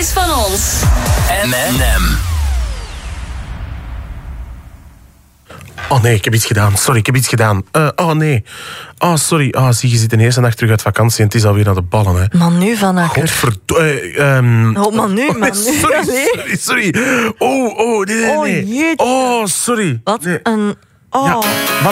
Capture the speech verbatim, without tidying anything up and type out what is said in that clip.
is van ons. M en M. Oh nee, ik heb iets gedaan. Sorry, ik heb iets gedaan. Uh, oh nee. Oh, sorry. Oh, zie, je zit een eerste nacht terug uit vakantie en het is alweer naar de ballen. Hè. Manu van Akker. Godverdomme. Uh, um... Oh, Manu, oh, Manu. Sorry, sorry, sorry. Oh, oh, nee, nee, nee. Oh, jeetje. Oh, sorry. Wat nee. een... Oh. Ja, wat